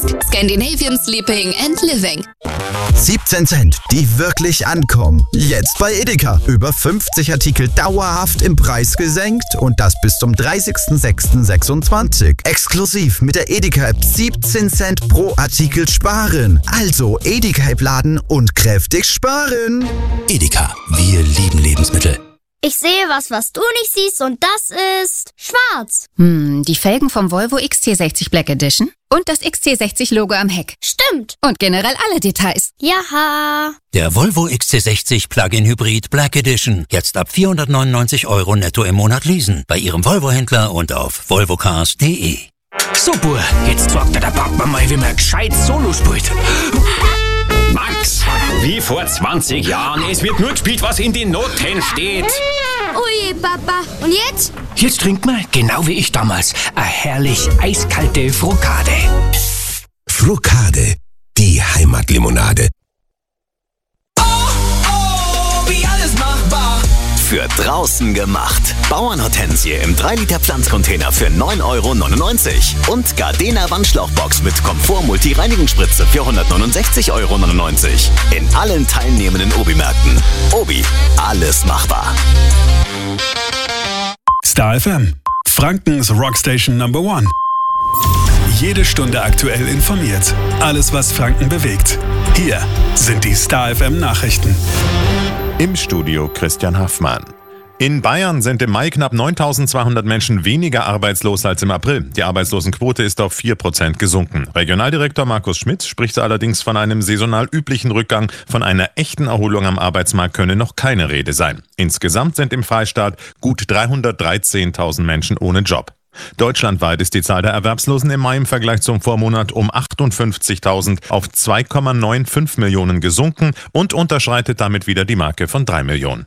Scandinavian Sleeping and Living. 17 Cent, die wirklich ankommen. Jetzt bei Edeka. Über 50 Artikel dauerhaft im Preis gesenkt und das bis zum 30.06.26. Exklusiv mit der Edeka-App 17 Cent pro Artikel sparen. Also Edeka-App laden und kräftig sparen. Edeka, wir lieben Lebensmittel. Ich sehe was du nicht siehst und das ist schwarz. Die Felgen vom Volvo XC60 Black Edition und das XC60-Logo am Heck. Stimmt. Und generell alle Details. Jaha. Der Volvo XC60 Plug-in Hybrid Black Edition. Jetzt ab 499 € netto im Monat leasen. Bei Ihrem Volvo-Händler und auf volvocars.de. Super, jetzt sagt der Papa mal, wie man gescheit Solo spielt. Max, wie vor 20 Jahren. Es wird nur gespielt, was in den Noten steht. Ui, Papa. Und jetzt? Jetzt trinkt man, genau wie ich damals, eine herrlich eiskalte Frukade. Frukade, die Heimatlimonade. Wie alles machbar. Für draußen gemacht. Bauernhortensie im 3-Liter Pflanzcontainer für 9,99 € und Gardena Wandschlauchbox mit Komfort-Multi-Reinigungsspritze für 169,99 € in allen teilnehmenden Obi-Märkten. Obi, alles machbar. Star FM, Frankens Rockstation Number 1. Jede Stunde aktuell informiert. Alles, was Franken bewegt. Hier sind die Star FM Nachrichten. Im Studio Christian Haffmann. In Bayern sind im Mai knapp 9.200 Menschen weniger arbeitslos als im April. Die Arbeitslosenquote ist auf 4% gesunken. Regionaldirektor Markus Schmitz spricht allerdings von einem saisonal üblichen Rückgang. Von einer echten Erholung am Arbeitsmarkt könne noch keine Rede sein. Insgesamt sind im Freistaat gut 313.000 Menschen ohne Job. Deutschlandweit ist die Zahl der Erwerbslosen im Mai im Vergleich zum Vormonat um 58.000 auf 2,95 Millionen gesunken und unterschreitet damit wieder die Marke von 3 Millionen.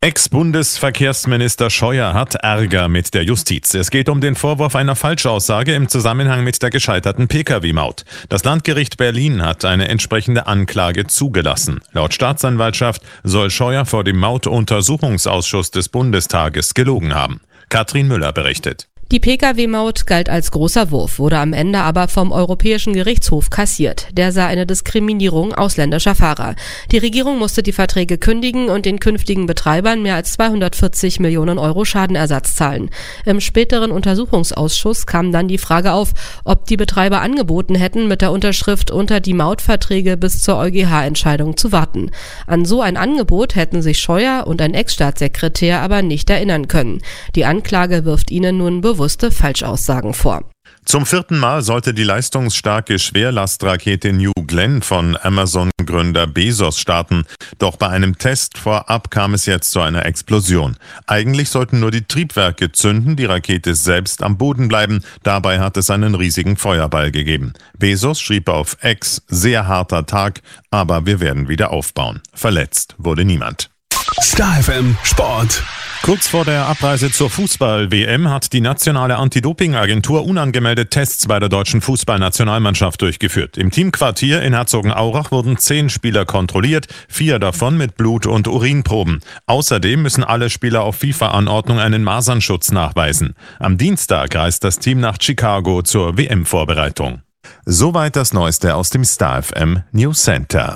Ex-Bundesverkehrsminister Scheuer hat Ärger mit der Justiz. Es geht um den Vorwurf einer Falschaussage im Zusammenhang mit der gescheiterten Pkw-Maut. Das Landgericht Berlin hat eine entsprechende Anklage zugelassen. Laut Staatsanwaltschaft soll Scheuer vor dem Mautuntersuchungsausschuss des Bundestages gelogen haben. Katrin Müller berichtet. Die Pkw-Maut galt als großer Wurf, wurde am Ende aber vom Europäischen Gerichtshof kassiert. Der sah eine Diskriminierung ausländischer Fahrer. Die Regierung musste die Verträge kündigen und den künftigen Betreibern mehr als 240 Millionen € Schadenersatz zahlen. Im späteren Untersuchungsausschuss kam dann die Frage auf, ob die Betreiber angeboten hätten, mit der Unterschrift unter die Mautverträge bis zur EuGH-Entscheidung zu warten. An so ein Angebot hätten sich Scheuer und ein Ex-Staatssekretär aber nicht erinnern können. Die Anklage wirft ihnen nun bewusste Falschaussagen vor. Zum 4. Mal sollte die leistungsstarke Schwerlastrakete New Glenn von Amazon-Gründer Bezos starten. Doch bei einem Test vorab kam es jetzt zu einer Explosion. Eigentlich sollten nur die Triebwerke zünden, die Rakete selbst am Boden bleiben. Dabei hat es einen riesigen Feuerball gegeben. Bezos schrieb auf X: sehr harter Tag, aber wir werden wieder aufbauen. Verletzt wurde niemand. Star FM Sport. Kurz vor der Abreise zur Fußball-WM hat die nationale Anti-Doping-Agentur unangemeldet Tests bei der deutschen Fußballnationalmannschaft durchgeführt. Im Teamquartier in Herzogenaurach wurden 10 Spieler kontrolliert, 4 davon mit Blut- und Urinproben. Außerdem müssen alle Spieler auf FIFA-Anordnung einen Masernschutz nachweisen. Am Dienstag reist das Team nach Chicago zur WM-Vorbereitung. Soweit das Neueste aus dem Star FM News Center.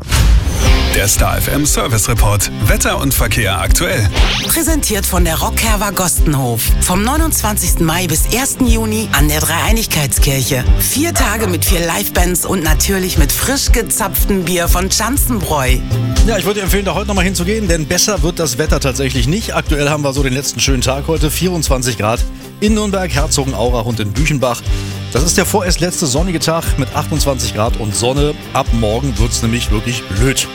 Der Star FM Service Report. Wetter und Verkehr aktuell. Präsentiert von der Rockherber Gostenhof. Vom 29. Mai bis 1. Juni an der Dreieinigkeitskirche. 4 Tage mit 4 Livebands und natürlich mit frisch gezapftem Bier von Schanzenbräu. Ja, ich würde dir empfehlen, da heute nochmal hinzugehen, denn besser wird das Wetter tatsächlich nicht. Aktuell haben wir so den letzten schönen Tag heute, 24 Grad in Nürnberg, Herzogenaurach und in Büchenbach. Das ist der vorerst letzte sonnige Tag mit 28 Grad und Sonne. Ab morgen wird es nämlich wirklich blöd.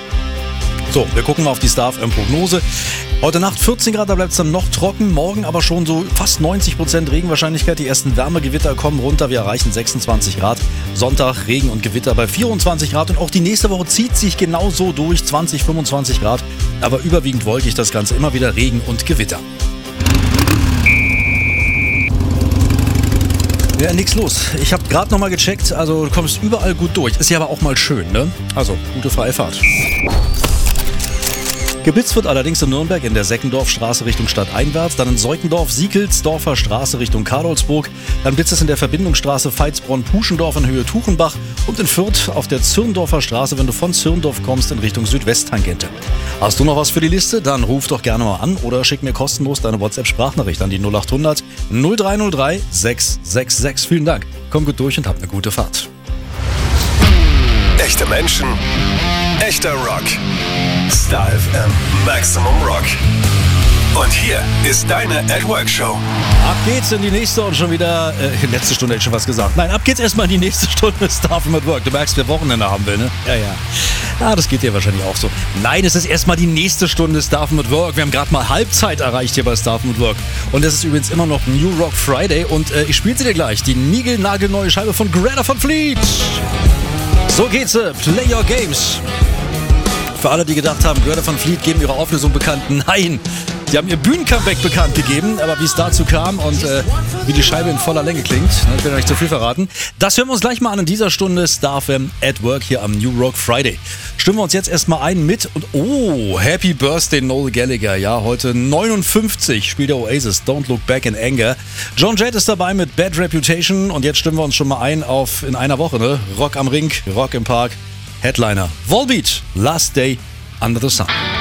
So, wir gucken mal auf die Star FM Prognose. Heute Nacht 14 Grad, da bleibt es dann noch trocken. Morgen aber schon so fast 90% Regenwahrscheinlichkeit. Die ersten Wärmegewitter kommen runter. Wir erreichen 26 Grad. Sonntag Regen und Gewitter bei 24 Grad. Und auch die nächste Woche zieht sich genauso durch, 20, 25 Grad. Aber überwiegend wolkig das Ganze, immer wieder Regen und Gewitter. Ja, nix los. Ich habe gerade nochmal gecheckt. Also du kommst überall gut durch. Ist ja aber auch mal schön, ne? Also, gute freie Fahrt. Geblitzt wird allerdings in Nürnberg in der Seckendorfstraße Richtung Stadteinwärts, dann in Seukendorf, Siekelsdorfer Straße Richtung Karlsburg, dann blitzt es in der Verbindungsstraße Veitsbronn-Puschendorf in Höhe Tuchenbach und in Fürth auf der Zürndorfer Straße, wenn du von Zürndorf kommst, in Richtung Südwesttangente. Hast du noch was für die Liste? Dann ruf doch gerne mal an oder schick mir kostenlos deine WhatsApp-Sprachnachricht an die 0800 0303 666. Vielen Dank, komm gut durch und hab eine gute Fahrt. Echte Menschen, echter Rock. Star FM Maximum Rock. Und hier ist deine At-Work-Show. Ab geht's in die nächste und schon wieder, letzte Stunde hätte ich schon was gesagt. Nein, ab geht's erstmal in die nächste Stunde Star FM at Work. Du merkst, wer Wochenende haben will, ne? Ja, das geht dir wahrscheinlich auch so. Nein, es ist erstmal die nächste Stunde Star FM at Work. Wir haben gerade mal Halbzeit erreicht hier bei Star FM at Work. Und es ist übrigens immer noch New Rock Friday und ich spiele sie dir gleich. Die niegelnagelneue Scheibe von Greta Van Fleet. So geht's, Play Your Games. Für alle, die gedacht haben, Greta Van Fleet geben ihre Auflösung bekannt. Nein, die haben ihr Bühnencomeback bekannt gegeben, aber wie es dazu kam und wie die Scheibe in voller Länge klingt, ich will noch nicht zu viel verraten, das hören wir uns gleich mal an in dieser Stunde Star FM at Work hier am New Rock Friday. Stimmen wir uns jetzt erstmal ein mit und Happy Birthday Noel Gallagher, ja, heute 59 spielt der Oasis Don't Look Back in Anger. John Jett ist dabei mit Bad Reputation und jetzt stimmen wir uns schon mal ein auf in einer Woche, ne? Rock am Ring, Rock im Park, Headliner, Volbeat, Last Day Under the Sun.